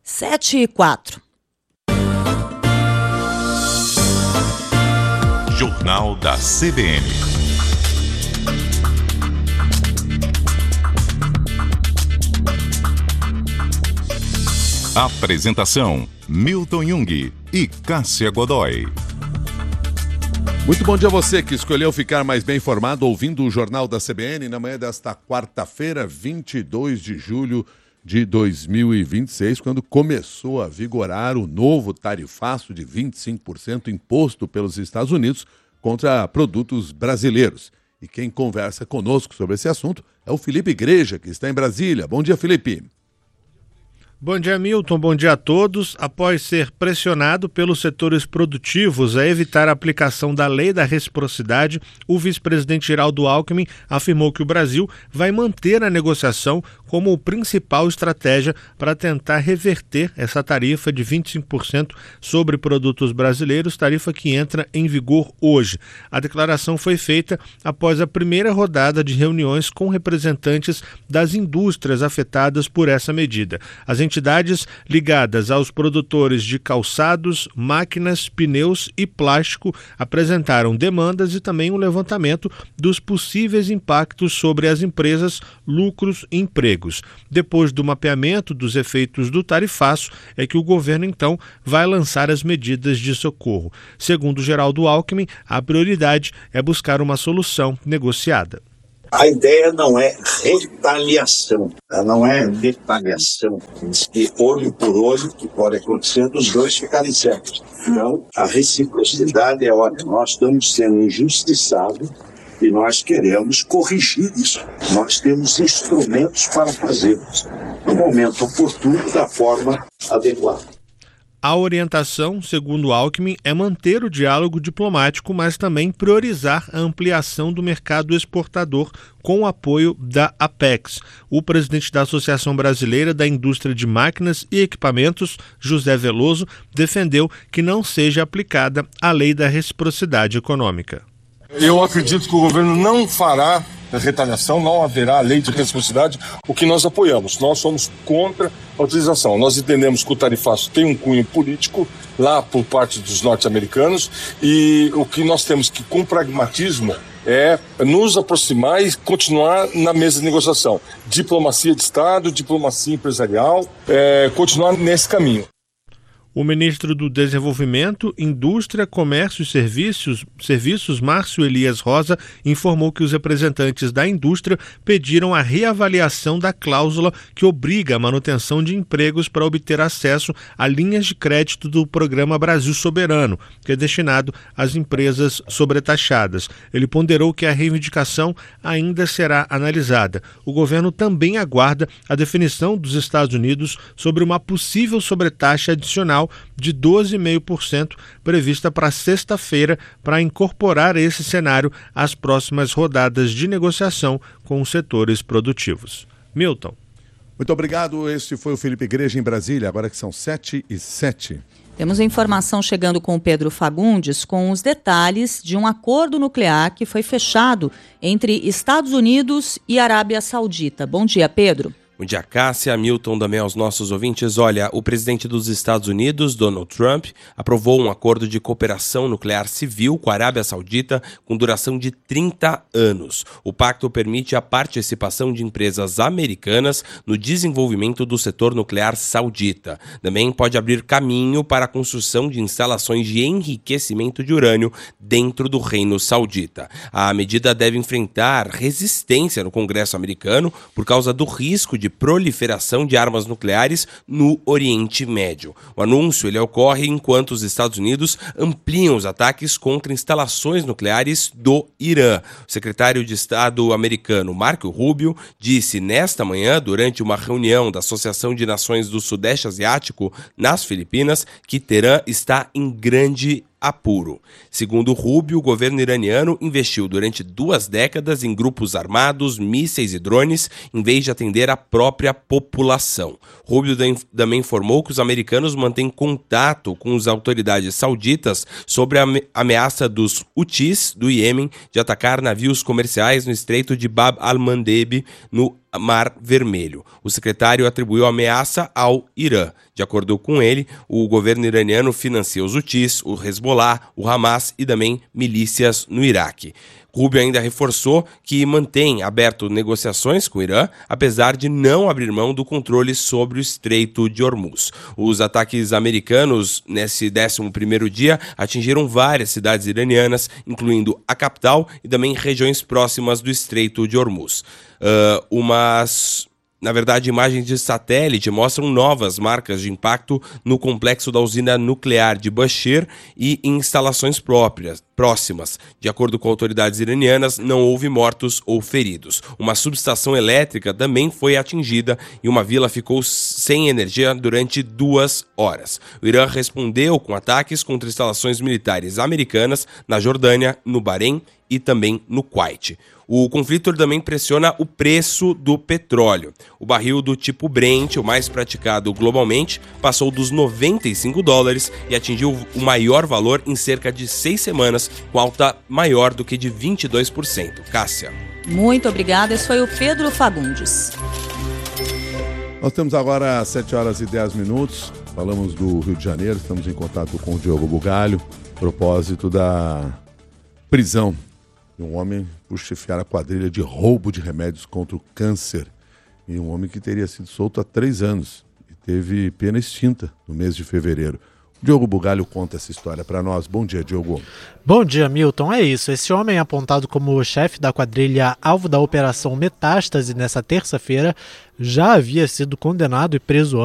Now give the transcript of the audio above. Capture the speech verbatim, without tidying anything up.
sete e quatro. Jornal da C B N. Apresentação: Milton Jung e Cássia Godoy. Muito bom dia a você que escolheu ficar mais bem informado ouvindo o Jornal da C B N na manhã desta quarta-feira, vinte e dois de julho de dois mil e vinte e seis, quando começou a vigorar o novo tarifaço de vinte e cinco por cento imposto pelos Estados Unidos contra produtos brasileiros. E quem conversa conosco sobre esse assunto é o Felipe Igreja, que está em Brasília. Bom dia, Felipe. Bom dia, Milton. Bom dia a todos. Após ser pressionado pelos setores produtivos a evitar a aplicação da lei da reciprocidade, o vice-presidente Geraldo Alckmin afirmou que o Brasil vai manter a negociação como principal estratégia para tentar reverter essa tarifa de vinte e cinco por cento sobre produtos brasileiros, tarifa que entra em vigor hoje. A declaração foi feita após a primeira rodada de reuniões com representantes das indústrias afetadas por essa medida. As entidades ligadas aos produtores de calçados, máquinas, pneus e plástico apresentaram demandas e também um levantamento dos possíveis impactos sobre as empresas, lucros e empregos. Depois do mapeamento dos efeitos do tarifaço, é que o governo então vai lançar as medidas de socorro. Segundo Geraldo Alckmin, a prioridade é buscar uma solução negociada. A ideia não é retaliação, não é retaliação, e olho por olho, que pode acontecer dos dois ficarem certos. Então, a reciprocidade é ótima. Nós estamos sendo injustiçados e nós queremos corrigir isso. Nós temos instrumentos para fazê-los no momento oportuno, da forma adequada. A orientação, segundo Alckmin, é manter o diálogo diplomático, mas também priorizar a ampliação do mercado exportador com o apoio da Apex. O presidente da Associação Brasileira da Indústria de Máquinas e Equipamentos, José Veloso, defendeu que não seja aplicada a lei da reciprocidade econômica. Eu acredito que o governo não fará retaliação, não haverá lei de reciprocidade, o que nós apoiamos. Nós somos contra a utilização. Nós entendemos que o tarifaço tem um cunho político lá por parte dos norte-americanos e o que nós temos que, com pragmatismo, é nos aproximar e continuar na mesa de negociação. Diplomacia de Estado, diplomacia empresarial, é, continuar nesse caminho. O ministro do Desenvolvimento, Indústria, Comércio e Serviços, Serviços, Márcio Elias Rosa, informou que os representantes da indústria pediram a reavaliação da cláusula que obriga a manutenção de empregos para obter acesso a linhas de crédito do Programa Brasil Soberano, que é destinado às empresas sobretaxadas. Ele ponderou que a reivindicação ainda será analisada. O governo também aguarda a definição dos Estados Unidos sobre uma possível sobretaxa adicional de doze vírgula cinco por cento prevista para sexta-feira para incorporar esse cenário às próximas rodadas de negociação com os setores produtivos. Milton. Muito obrigado. Este foi o Felipe Igreja em Brasília, agora que são sete e sete. Temos a informação chegando com o Pedro Fagundes com os detalhes de um acordo nuclear que foi fechado entre Estados Unidos e Arábia Saudita. Bom dia, Pedro. Bom dia, Cássia, Milton, também aos nossos ouvintes. Olha, o presidente dos Estados Unidos, Donald Trump, aprovou um acordo de cooperação nuclear civil com a Arábia Saudita com duração de trinta anos. O pacto permite a participação de empresas americanas no desenvolvimento do setor nuclear saudita. Também pode abrir caminho para a construção de instalações de enriquecimento de urânio dentro do Reino Saudita. A medida deve enfrentar resistência no Congresso americano por causa do risco de de proliferação de armas nucleares no Oriente Médio. O anúncio ele ocorre enquanto os Estados Unidos ampliam os ataques contra instalações nucleares do Irã. O secretário de Estado americano Marco Rubio disse nesta manhã, durante uma reunião da Associação de Nações do Sudeste Asiático nas Filipinas, que Teherã está em grande apuro. Segundo Rubio, o governo iraniano investiu durante duas décadas em grupos armados, mísseis e drones, em vez de atender a própria população. Rubio também informou que os americanos mantêm contato com as autoridades sauditas sobre a ameaça dos Houthis do Iêmen de atacar navios comerciais no Estreito de Bab al-Mandeb, no Mar Vermelho. O secretário atribuiu a ameaça ao Irã. De acordo com ele, o governo iraniano financia os Houthis, o Hezbollah, o Hamas e também milícias no Iraque. Rubio ainda reforçou que mantém aberto negociações com o Irã, apesar de não abrir mão do controle sobre o Estreito de Hormuz. Os ataques americanos, nesse décimo primeiro dia, atingiram várias cidades iranianas, incluindo a capital e também regiões próximas do Estreito de Hormuz. Uh, umas... Na verdade, imagens de satélite mostram novas marcas de impacto no complexo da usina nuclear de Bushehr e em instalações próprias, próximas. De acordo com autoridades iranianas, não houve mortos ou feridos. Uma subestação elétrica também foi atingida e uma vila ficou sem energia durante duas horas. O Irã respondeu com ataques contra instalações militares americanas na Jordânia, no Bahrein e também no Kuwait. O conflito também pressiona o preço do petróleo. O barril do tipo Brent, o mais praticado globalmente, passou dos noventa e cinco dólares e atingiu o maior valor em cerca de seis semanas, com alta maior do que de vinte e dois por cento. Cássia. Muito obrigada. Esse foi o Pedro Fagundes. Nós temos agora sete horas e dez minutos. Falamos do Rio de Janeiro, estamos em contato com o Diogo Bugalho, a propósito da prisão de um homem por chefiar a quadrilha de roubo de remédios contra o câncer. E um homem que teria sido solto há três anos e teve pena extinta no mês de fevereiro. O Diogo Bugalho conta essa história para nós. Bom dia, Diogo. Bom dia, Milton. É isso. Esse homem, apontado como o chefe da quadrilha alvo da Operação Metástase nessa terça-feira, já havia sido condenado e preso